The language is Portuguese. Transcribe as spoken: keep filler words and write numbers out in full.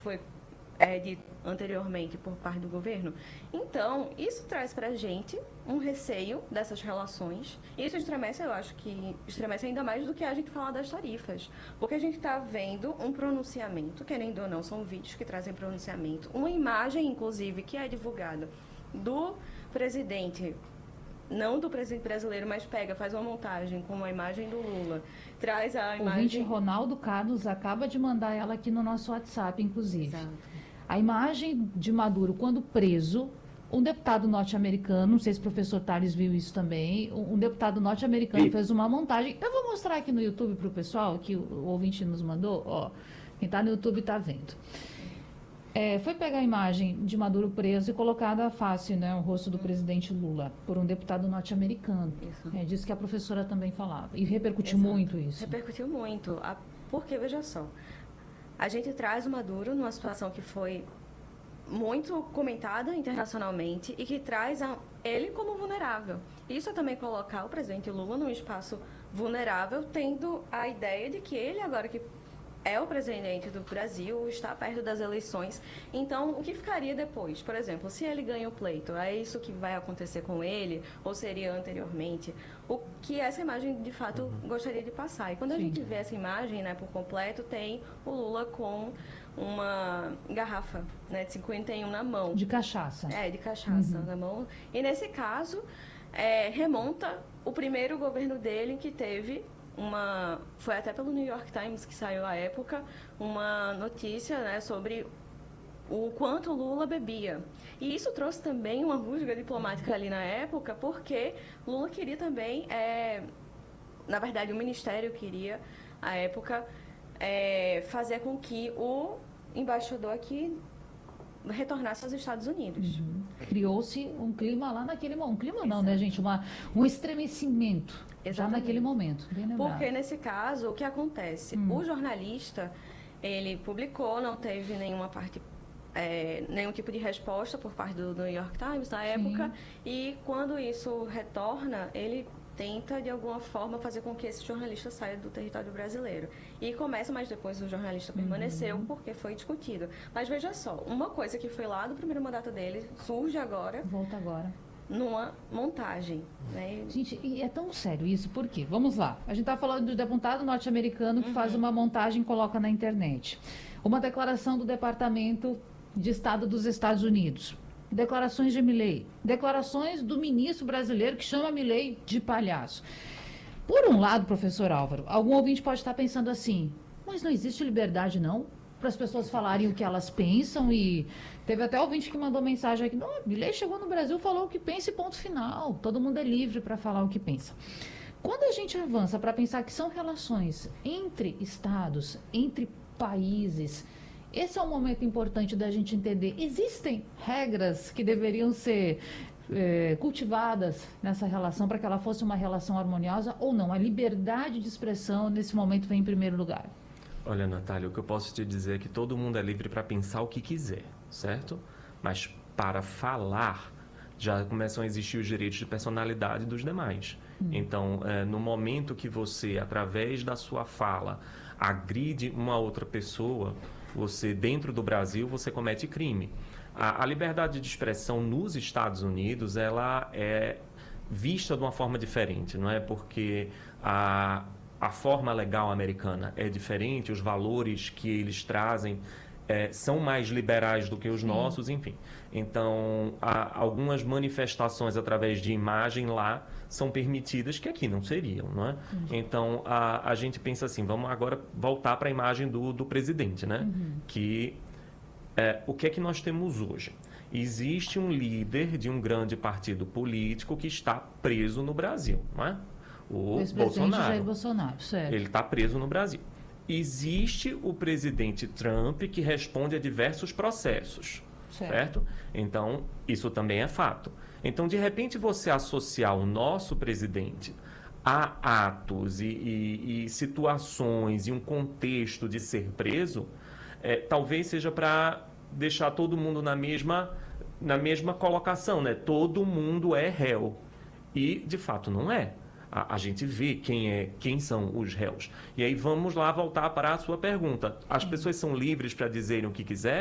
foi é, dito anteriormente por parte do governo. Então, isso traz para a gente um receio dessas relações. E isso estremece, eu acho que estremece ainda mais do que a gente falar das tarifas. Porque a gente está vendo um pronunciamento, querendo ou não, são vídeos que trazem pronunciamento, uma imagem, inclusive, que é divulgada do presidente, não do presidente brasileiro, mas pega, faz uma montagem com a imagem do Lula, traz a O ouvinte imagem... Ronaldo Carlos acaba de mandar ela aqui no nosso WhatsApp, inclusive. Exato. A imagem de Maduro quando preso, um deputado norte-americano, não sei se o professor Tales viu isso também, um, um deputado norte-americano fez uma montagem. Eu vou mostrar aqui no YouTube para o pessoal, que o, o ouvinte nos mandou, ó, quem está no YouTube está vendo. É, foi pegar a imagem de Maduro preso e colocada a face, né, o rosto do presidente Lula, por um deputado norte-americano. É disso que a professora também falava. E repercutiu Exato. muito isso. Repercutiu muito. A- Porque, veja só, a gente traz o Maduro numa situação que foi muito comentada internacionalmente e que traz a- ele como vulnerável. Isso é também colocar o presidente Lula num espaço vulnerável, tendo a ideia de que ele, agora que é o presidente do Brasil, está perto das eleições. Então, o que ficaria depois? Por exemplo, se ele ganha o pleito, é isso que vai acontecer com ele? Ou seria anteriormente? O que essa imagem, de fato, uhum. gostaria de passar. E quando a Sim. gente vê essa imagem, né, por completo, tem o Lula com uma garrafa, né, de cinquenta e um na mão. De cachaça. É, de cachaça Uhum. na mão. E nesse caso, é, remonta o primeiro governo dele que teve uma, foi até pelo New York Times que saiu à época, uma notícia, né, sobre o quanto Lula bebia. E isso trouxe também uma rusga diplomática ali na época, porque Lula queria também, é, na verdade o Ministério queria, à época, é, fazer com que o embaixador aqui retornasse aos Estados Unidos. Uhum. Criou-se um clima lá naquele momento. Um clima não, né, gente? Uma, um estremecimento. Exatamente. Já naquele momento. Bem lembrado. Porque nesse caso, o que acontece? Hum. O jornalista, ele publicou, não teve nenhuma parte, é, nenhum tipo de resposta por parte do, do New York Times na época. Sim. E quando isso retorna, ele tenta, de alguma forma, fazer com que esse jornalista saia do território brasileiro. E começa, mas depois o jornalista permaneceu, uhum. porque foi discutido. Mas veja só, uma coisa que foi lá do primeiro mandato dele, surge agora... Volta agora. Numa montagem, né? Gente, e é tão sério isso, por quê? Vamos lá. A gente está falando do deputado norte-americano que uhum. faz uma montagem e coloca na internet. Uma declaração do Departamento de Estado dos Estados Unidos. Declarações de Milei, declarações do ministro brasileiro que chama Milei de palhaço. Por um lado, professor Álvaro, algum ouvinte pode estar pensando assim, mas não existe liberdade não? Para as pessoas falarem o que elas pensam e teve até ouvinte que mandou mensagem aqui, não, Milei chegou no Brasil, falou o que pensa e ponto final, todo mundo é livre para falar o que pensa. Quando a gente avança para pensar que são relações entre estados, entre países, esse é um momento importante da gente entender. Existem regras que deveriam ser é, cultivadas nessa relação para que ela fosse uma relação harmoniosa ou não? A liberdade de expressão nesse momento vem em primeiro lugar. Olha, Natália, o que eu posso te dizer é que todo mundo é livre para pensar o que quiser, certo? Mas para falar, já começam a existir os direitos de personalidade dos demais. Hum. Então, é, no momento que você, através da sua fala, agride uma outra pessoa, você, dentro do Brasil, você comete crime. A, a liberdade de expressão nos Estados Unidos, ela é vista de uma forma diferente, não é? Porque a, a forma legal americana é diferente, os valores que eles trazem é, são mais liberais do que os Sim. nossos, enfim. Então, há algumas manifestações através de imagem lá são permitidas que aqui não seriam, não é? Uhum. Então, a, a gente pensa assim, vamos agora voltar para a imagem do, do presidente, né? Uhum. Que, é, o que é que nós temos hoje? Existe um líder de um grande partido político que está preso no Brasil, não é? O Bolsonaro. Jair Bolsonaro, certo. Ele está preso no Brasil. Existe o presidente Trump que responde a diversos processos, certo. certo? Então, isso também é fato. Então, de repente, você associar o nosso presidente a atos e, e, e situações e um contexto de ser preso, é, talvez seja para deixar todo mundo na mesma, na mesma colocação, né? Todo mundo é réu. E, de fato, não é. A, a gente vê quem, é, quem são os réus. E aí vamos lá voltar para a sua pergunta. As pessoas são livres para dizerem o que quiser?